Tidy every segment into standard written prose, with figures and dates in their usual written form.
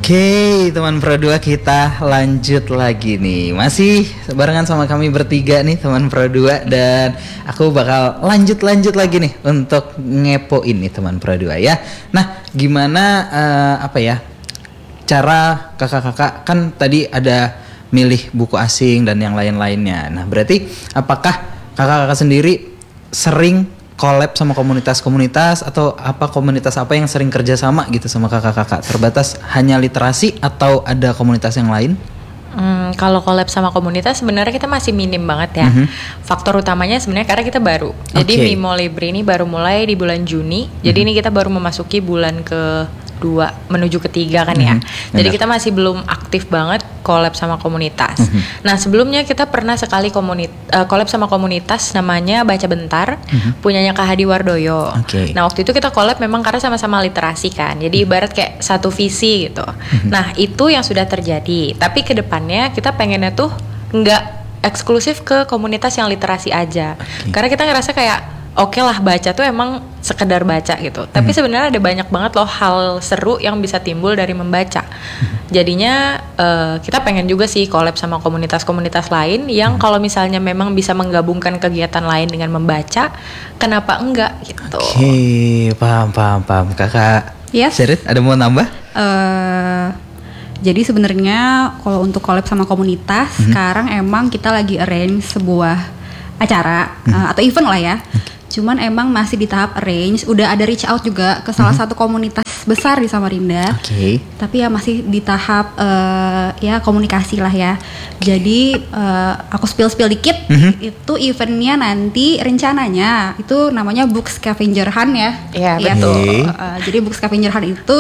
Oke, teman Pro 2, kita lanjut lagi nih. Masih barengan sama kami bertiga nih, teman Pro 2, dan aku bakal lanjut lagi nih untuk ngepoin nih teman Pro 2 ya. Nah, gimana cara kakak-kakak, kan tadi ada milih buku asing dan yang lain-lainnya. Nah, berarti apakah kakak-kakak sendiri sering collab sama komunitas-komunitas, atau komunitas apa yang sering kerja sama gitu sama kakak-kakak? Terbatas hanya literasi atau ada komunitas yang lain? Kalau collab sama komunitas sebenarnya kita masih minim banget ya. Faktor utamanya sebenarnya karena kita baru. Jadi Mimo Libre ini baru mulai di bulan Juni. Jadi ini kita baru memasuki bulan ke-2 menuju ke-3 kan ya. Jadi kita masih belum aktif banget collab sama komunitas. Nah, sebelumnya kita pernah sekali collab sama komunitas namanya Baca Bentar, punyanya Kak Hadi Wardoyo. Nah, waktu itu kita collab memang karena sama-sama literasi kan. Jadi ibarat kayak satu visi gitu. Nah, itu yang sudah terjadi. Tapi ke depannya kita pengennya tuh nggak eksklusif ke komunitas yang literasi aja. Karena kita ngerasa kayak oke lah, baca tuh emang sekedar baca gitu. Tapi sebenarnya ada banyak banget loh hal seru yang bisa timbul dari membaca. Jadinya kita pengen juga sih collab sama komunitas-komunitas lain yang kalau misalnya memang bisa menggabungkan kegiatan lain dengan membaca, kenapa enggak gitu. Oke, paham. Kakak Sherit, ada mau nambah? Jadi sebenarnya kalau untuk collab sama komunitas, sekarang emang kita lagi arrange sebuah acara atau event lah ya. Cuman emang masih di tahap arrange, udah ada reach out juga ke salah satu komunitas besar di Samarinda. Tapi ya masih di tahap ya komunikasi lah ya. Jadi aku spill dikit, itu eventnya nanti rencananya itu namanya Book Scavenger Hunt ya. Iya, betul. Jadi Book Scavenger Hunt itu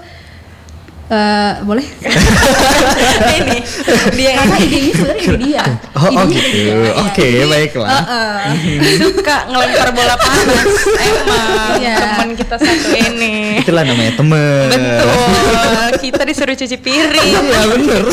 boleh? Ini dia karena idenya sebenarnya dia. Gitu. Oke, baiklah. Suka ngelempar bola panas emang teman kita satu ini. Itulah namanya temen. Betul. Kita disuruh cuci piring. Iya bener.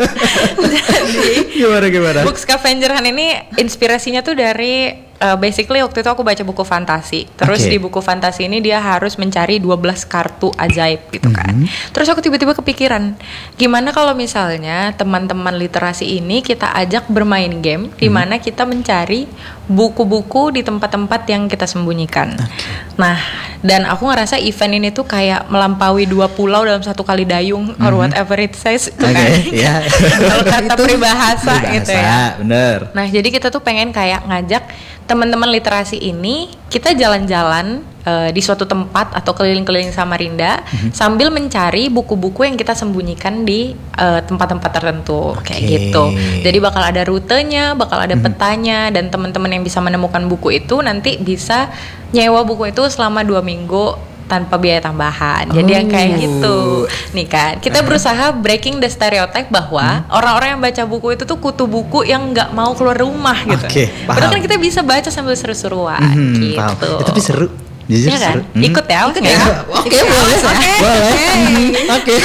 Jadi gimana? Book Scavenger Hunt ini inspirasinya tuh dari basically waktu itu aku baca buku fantasi. Terus di buku fantasi ini dia harus mencari 12 kartu ajaib gitu kan. Terus aku tiba-tiba kepikiran, gimana kalau misalnya teman-teman literasi ini kita ajak bermain game di mana kita mencari buku-buku di tempat-tempat yang kita sembunyikan. Nah, dan aku ngerasa event ini tuh kayak melampaui 2 pulau dalam satu kali dayung or whatever it says itu kan. Kalau kata peribahasa gitu ya. Bener. Nah, jadi kita tuh pengen kayak ngajak teman-teman literasi ini kita jalan-jalan di suatu tempat atau keliling-keliling Samarinda sambil mencari buku-buku yang kita sembunyikan di tempat-tempat tertentu kayak gitu. Jadi bakal ada rutenya, bakal ada petanya, dan teman-teman yang bisa menemukan buku itu nanti bisa nyewa buku itu selama 2 minggu tanpa biaya tambahan. Jadi yang kayak gitu. Nih kan, kita berusaha breaking the stereotype bahwa orang-orang yang baca buku itu tuh kutu buku yang nggak mau keluar rumah gitu. Padahal kan kita bisa baca sambil seru-seruan gitu. Tapi seru. Jujur ya kan? seru. Ikut ya. Oke, boleh. Oke.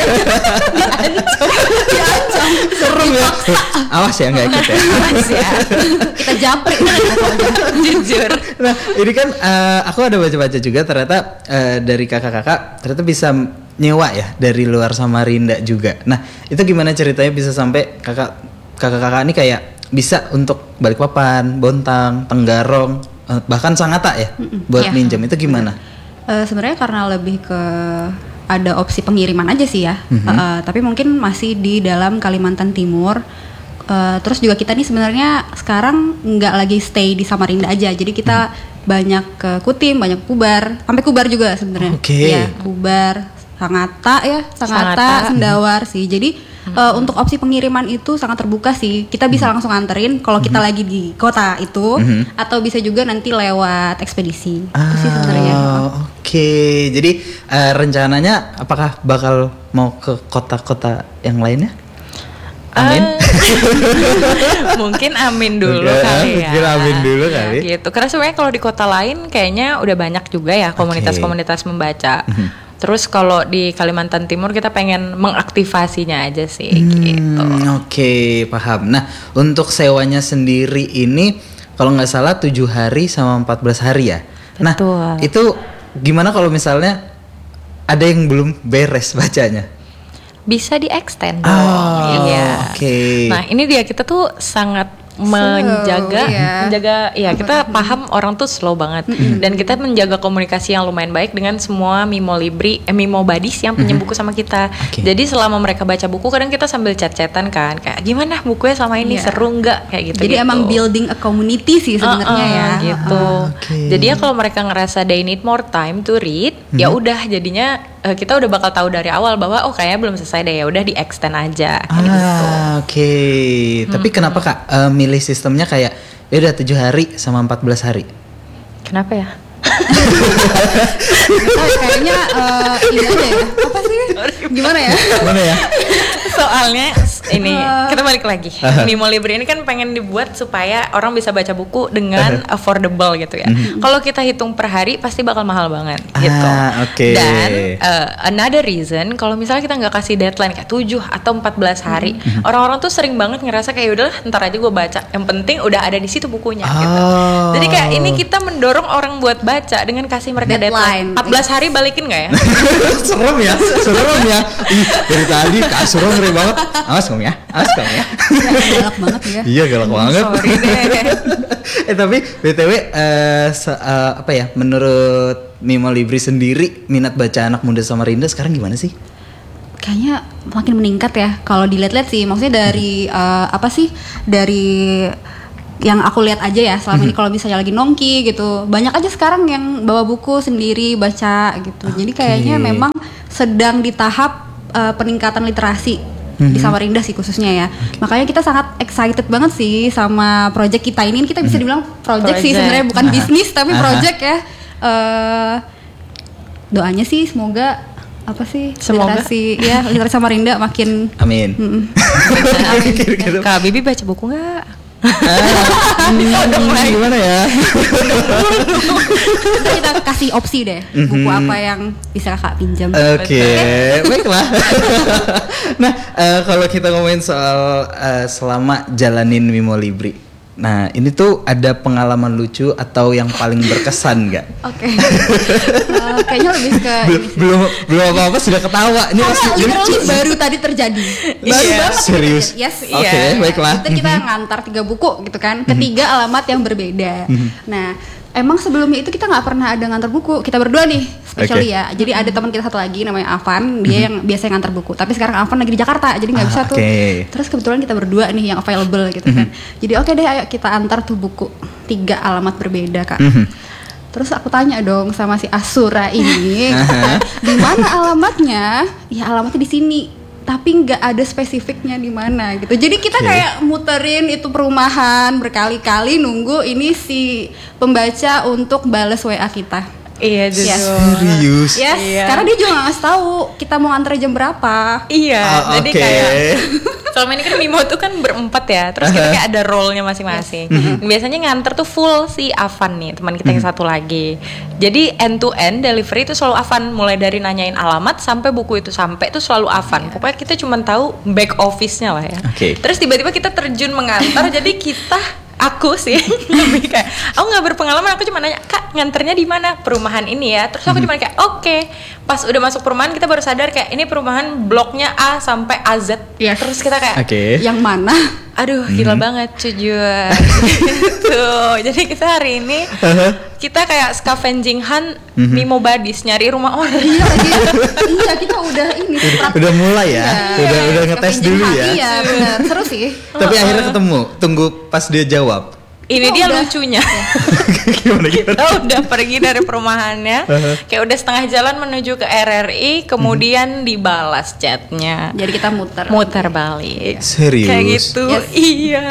Seru ya. Awas ya nggak ikut ya. Awas ya. Kita japri. Jujur. Nah, ini kan aku ada baca-baca juga ternyata dari kakak-kakak ternyata bisa nyewa ya dari luar Samarinda juga. Nah, itu gimana ceritanya bisa sampai kakak-kakak ini kayak bisa untuk Balikpapan, Bontang, Tenggarong, bahkan Sangatta ya buat minjem, itu gimana? Sebenarnya karena lebih ke ada opsi pengiriman aja sih ya. Tapi mungkin masih di dalam Kalimantan Timur. Terus juga kita nih sebenarnya sekarang nggak lagi stay di Samarinda aja. Jadi kita banyak ke Kutim, banyak Kubar, sampai Kubar juga sebenarnya. Ya, Kubar, Sangatta, Sendawar sih. Jadi untuk opsi pengiriman itu sangat terbuka sih. Kita bisa langsung anterin kalau kita lagi di kota itu, atau bisa juga nanti lewat ekspedisi. Itu sih sebenarnya. Jadi rencananya apakah bakal mau ke kota-kota yang lainnya? Amin. Mungkin amin dulu kali ya. Amin dulu kali. Gitu. Karena sebenarnya kalau di kota lain kayaknya udah banyak juga ya komunitas-komunitas membaca. Terus kalau di Kalimantan Timur kita pengen mengaktifasinya aja sih gitu. Oke, paham. Nah, untuk sewanya sendiri ini kalau nggak salah 7 hari sama 14 hari ya. Betul. Nah, itu gimana kalau misalnya ada yang belum beres bacanya? bisa di-extend dong. Oh, Iya. oke. Nah, ini dia kita tuh sangat menjaga ya kita paham orang tuh slow banget dan kita menjaga komunikasi yang lumayan baik dengan semua Mimo Buddies yang pinjam buku sama kita. Jadi selama mereka baca buku kadang kita sambil chat-chatan kan kayak gimana bukunya selama ini, seru nggak kayak gitu. Jadi emang building a community sih sebenarnya ya gitu. Jadi ya kalau mereka ngerasa they need more time to read, ya udah jadinya kita udah bakal tahu dari awal bahwa kayaknya belum selesai deh, ya udah di extend aja kayak gitu. Oke. Tapi kenapa Kak milih sistemnya kayak ya udah 7 hari sama 14 hari? Kenapa ya? Kayaknya ini aja ya. Apa sih? Gimana ya? Soalnya ini kita balik lagi. Mimo Libre ini kan pengen dibuat supaya orang bisa baca buku dengan affordable gitu ya. Kalau kita hitung per hari pasti bakal mahal banget gitu. Dan another reason kalau misalnya kita nggak kasih deadline kayak 7 atau 14 hari, orang-orang tuh sering banget ngerasa kayak udahlah ntar aja gue baca. Yang penting udah ada di situ bukunya gitu. Jadi kayak ini kita mendorong orang buat baca dengan kasih mereka deadline. 14 hari balikin nggak ya? Serem ya. Ih, dari tadi Kak Suro ngeri banget. Awas kamu ya. Galak banget ya. Iya galak banget. Sorry deh. Tapi BTW apa ya? Menurut Mimo Libre sendiri minat baca anak muda Samarinda sekarang gimana sih? Kayaknya makin meningkat ya. Kalau dilihat-lihat sih, maksudnya dari dari yang aku lihat aja ya selama ini kalau misalnya lagi nongki gitu, banyak aja sekarang yang bawa buku sendiri baca gitu. Jadi kayaknya memang sedang di tahap peningkatan literasi di Samarinda sih khususnya ya. Makanya kita sangat excited banget sih sama project kita ini. Kita bisa dibilang project sih sebenarnya, bukan bisnis tapi project ya. Doanya sih semoga literasi Samarinda makin amin. Kak Bibi baca buku nggak? Gimana ya? Kita kasih opsi deh buku apa yang bisa kakak pinjam. Oke, baiklah. Nah, kalau kita ngomongin soal selama jalanin Mimo Libre, nah ini tuh ada pengalaman lucu atau yang paling berkesan nggak? Oke. Kayaknya lebih ke belum apa-apa sudah ketawa. Ini pasti lucu. Baru tadi terjadi. Baru banget. Serius. Yes. Oke, baiklah. Kita ngantar 3 buku gitu kan, ke 3 alamat yang berbeda. Nah, emang sebelumnya itu kita nggak pernah ada ngantar buku. Kita berdua nih, especially ya. Jadi ada teman kita satu lagi namanya Avan, dia yang biasa ngantar buku. Tapi sekarang Avan lagi di Jakarta, jadi nggak bisa tuh. Terus kebetulan kita berdua nih yang available gitu kan. Jadi oke deh, ayo kita antar tuh buku 3 alamat berbeda Kak. Terus aku tanya dong sama si Asura ini, di mana alamatnya? Ya alamatnya di sini. Tapi nggak ada spesifiknya di mana gitu. Jadi kita kayak muterin itu perumahan berkali-kali nunggu ini si pembaca untuk balas WA kita. Iya jujur. Serius. Yes. Iya. Karena dia juga nggak ngasih tahu kita mau antar jam berapa. Iya. Jadi kayak selama ini kan Mimo tuh kan berempat ya. Terus kita kayak ada role-nya masing-masing. Biasanya nganter tuh full si Avan nih, teman kita yang satu lagi. Jadi end to end delivery itu selalu Avan, mulai dari nanyain alamat sampai buku itu sampai itu selalu Avan. Pokoknya kita cuma tahu back office-nya lah ya. Terus tiba-tiba kita terjun mengantar jadi aku sih lebih kayak aku nggak berpengalaman, aku cuma nanya Kak nganternya di mana, perumahan ini ya. Terus aku cuma kayak oke. Pas udah masuk perumahan kita baru sadar kayak ini perumahan bloknya A sampai AZ. Terus kita kayak yang mana? Aduh gila banget jujur. Tuh jadi kita hari ini kita kayak scavenging hunt Mimo Buddies, nyari rumah orang. Iya kita udah ini udah mulai ya, udah ngetes dulu ya. Iya benar, seru sih. Tapi akhirnya ketemu, tunggu pas dia jawab. Ini dia lucunya. Gimana? Kita udah pergi dari perumahannya, kayak udah setengah jalan menuju ke RRI, kemudian dibalas chatnya. Jadi kita muter balik. Serius? Kayak gitu. Iya.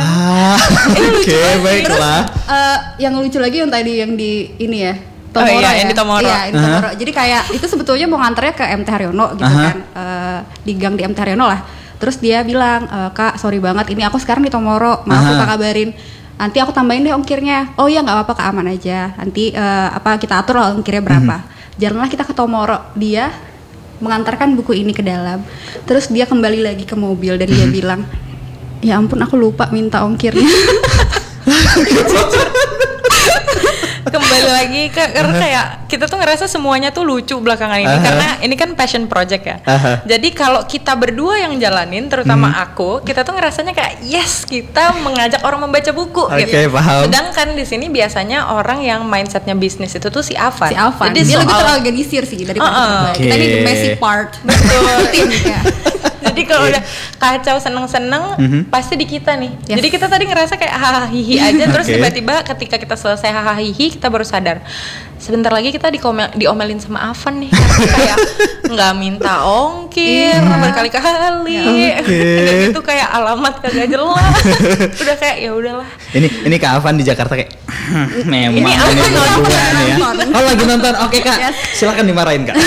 Oke, baiklah. Yang lucu lagi yang tadi yang di ini ya. Tomoro yang di Tomoro. Iya, di Tomoro. Jadi kayak itu sebetulnya mau nganternya ke MT Haryono gitu kan. Di gang di MT Haryono lah. Terus dia bilang, "Kak, sorry banget ini aku sekarang di Tomoro. Maaf aku kabarin. Nanti aku tambahin deh ongkirnya." "Oh iya nggak apa-apa Kak, aman aja. Nanti kita atur lah ongkirnya berapa." Jalanlah kita ke Tomoro. Dia mengantarkan buku ini ke dalam. Terus dia kembali lagi ke mobil dan dia bilang, "Ya ampun aku lupa minta ongkirnya." kembali lagi karena kayak kita tuh ngerasa semuanya tuh lucu belakangan ini karena ini kan passion project ya. Jadi kalau kita berdua yang jalanin, terutama aku, kita tuh ngerasanya kayak yes, kita mengajak orang membaca buku gitu. Paham. Sedangkan di sini biasanya orang yang mindsetnya bisnis itu tuh si Afan. Jadi dia lebih terorganisir sih daripada kita ini the messy part. Betul. Jadi kalau udah kacau seneng-seneng pasti di kita nih. Jadi kita tadi ngerasa kayak hahaha hihi aja, terus tiba-tiba ketika kita selesai hahaha hihi kita baru sadar sebentar lagi kita diomelin sama Afan nih, kayak nggak minta ongkir berkali-kali, udah gitu kayak alamat kagak jelas, udah kayak ya udahlah. Ini Kak Afan di Jakarta kayak memang ini Afan nonton ya. Oh lagi nonton, oke Kak, silakan dimarahin Kak.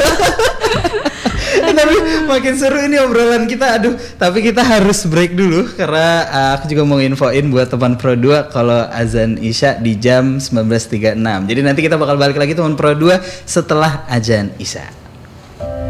Tapi makin seru ini obrolan kita, tapi kita harus break dulu karena aku juga mau infoin buat teman Pro 2 kalau azan Isya di jam 19.36. Jadi nanti kita bakal balik lagi teman Pro 2 setelah azan Isya.